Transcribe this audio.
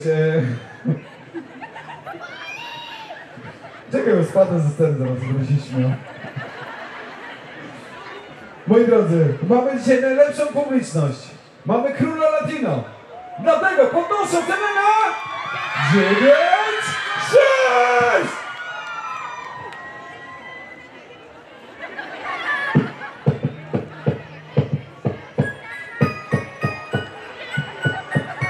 Czekaj, bo spadł ze sceny, zaraz będę się śmiał. Moi drodzy, mamy dzisiaj najlepszą publiczność. Mamy króla Latino. Dlatego podnoszę cenę na 9!